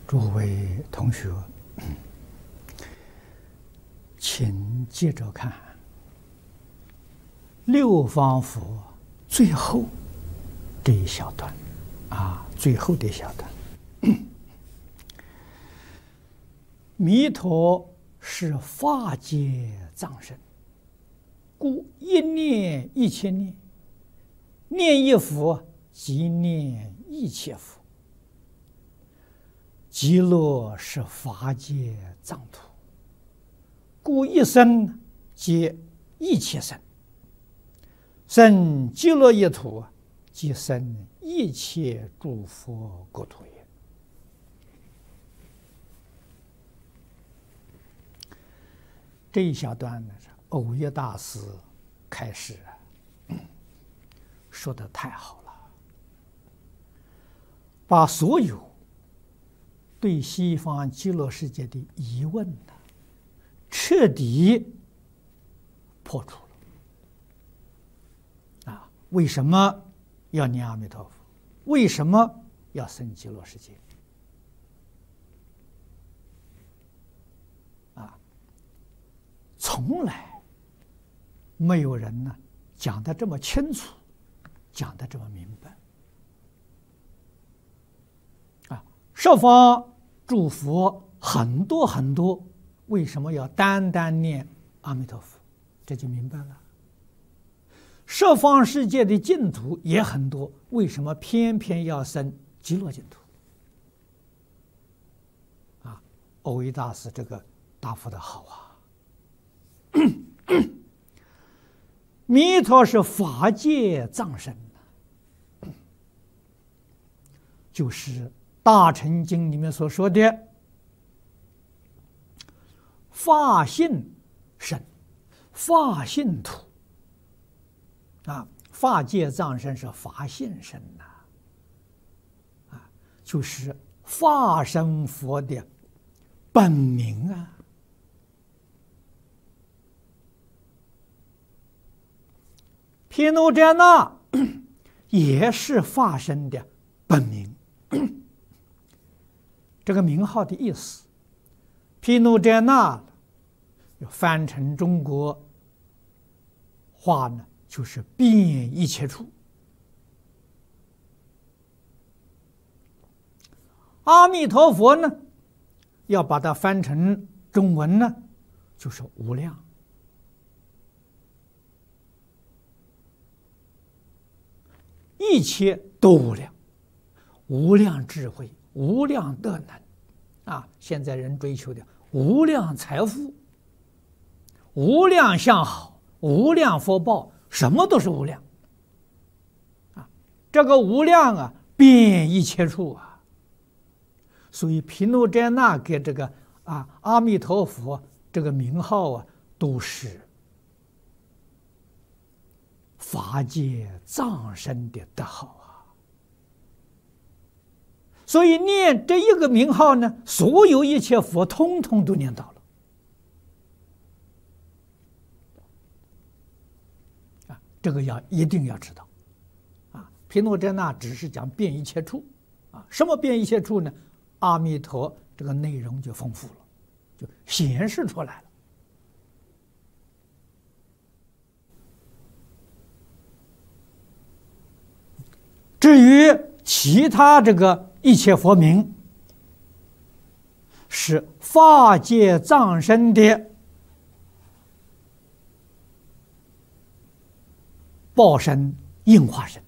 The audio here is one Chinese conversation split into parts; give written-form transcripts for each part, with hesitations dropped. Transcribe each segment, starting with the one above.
诸位同学，请接着看六方佛最后这一小段最后的一小段。弥陀是法界藏身，故一念一切念，念一佛即念一切佛。极乐是法界藏土，故一生皆一切生。生极乐一土，即生一切诸佛国土也。这一小段呢，是耦约大师开始说的太好了，把所有对西方极乐世界的疑问呢，彻底破除了。为什么要念阿弥陀佛？为什么要生极乐世界？从来没有人呢讲得这么清楚，讲得这么明白。十方诸佛很多很多，为什么要单单念阿弥陀佛？这就明白了。十方世界的净土也很多，为什么偏偏要生极乐净土？耦约大师这个答复的好啊！弥陀是法界藏身，就是大乘经里面所说的法性身、法性土。法界藏身是法性身就是法身佛的本名啊。毗卢遮那也是法身的本名。这个名号的意思，毗卢遮那翻成中国话呢，就是遍一切处。阿弥陀佛呢，要把它翻成中文呢，就是无量。一切都无量，无量智慧，无量德能现在人追求的无量财富、无量相好、无量福报，什么都是无量这个无量遍一切处所以毗卢遮那给这个阿弥陀佛这个名号都是法界藏身的德号所以念这一个名号呢，所有一切佛通通都念到了这个一定要知道毗卢遮那只是讲遍一切处什么遍一切处呢？阿弥陀这个内容就丰富了，就显示出来了。至于其他这个一切佛名，是法界藏身的报身、应化身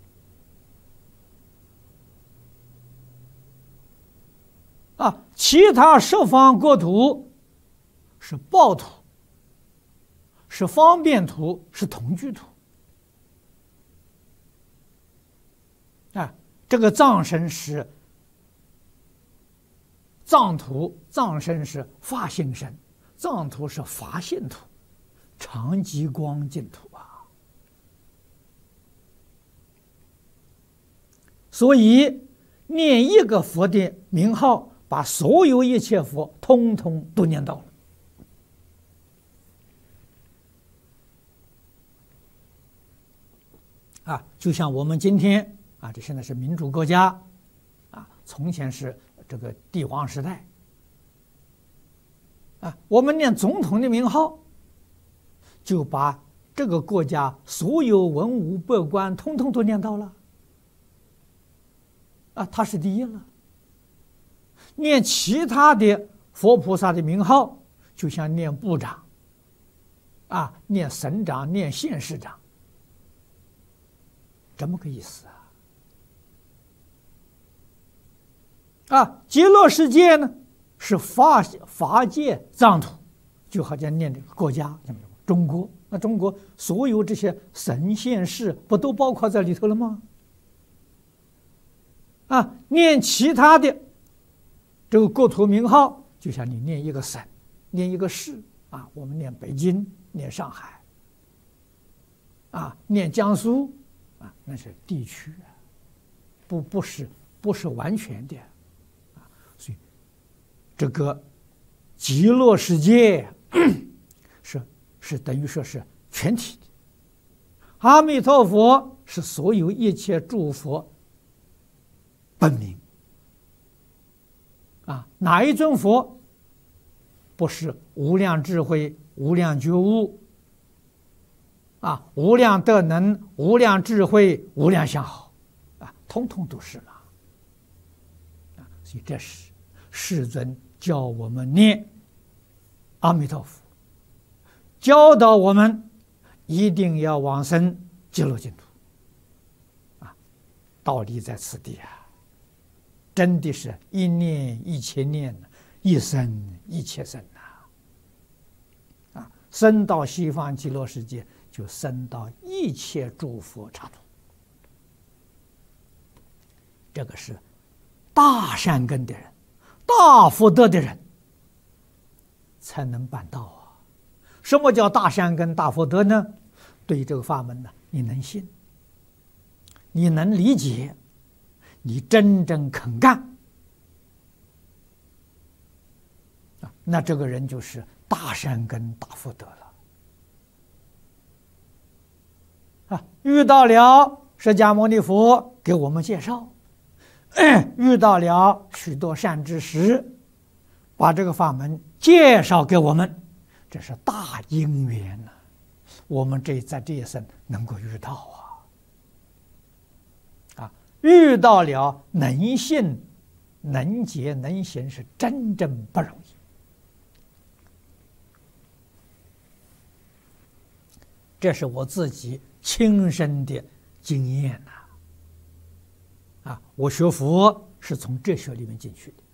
其他十方国土是报土，是方便土，是同居土这个藏身是藏土，藏身是法性身，藏土是法性土，常寂光净土所以念一个佛的名号，把所有一切佛通通都念到了就像我们今天这现在是民主国家从前是这个帝王时代，我们念总统的名号，就把这个国家所有文武百官通通都念到了，他是第一了。念其他的佛菩萨的名号，就像念部长，念省长、念县市长，这么个意思极乐世界呢是法界藏土，就好像念这个国家，中国。那中国所有这些省县市不都包括在里头了吗？念其他的这个国土名号，就像你念一个省，念一个市我们念北京，念上海，念江苏，那是地区不是完全的所以这个极乐世界是等于说是全体的，阿弥陀佛是所有一切诸佛本名哪一尊佛不是无量智慧、无量觉悟无量德能、无量智慧、无量相好通通都是了所以这是世尊教我们念阿弥陀佛，教导我们一定要往生极乐净土道理在此地真的是一念一切念，一生一切生生到西方极乐世界，就生到一切诸佛刹土。这个是大善根的人、大福德的人才能办到什么叫大善根、大福德呢？对这个法门呢，你能信，你能理解，你真正肯干那这个人就是大善根、大福德了遇到了释迦牟尼佛给我们介绍，遇到了许多善知识把这个法门介绍给我们，这是大因缘我们在这一生能够遇到遇到了能信、能解、能行，是真正不容易。这是我自己亲身的经验我学佛是从这学里面进去的。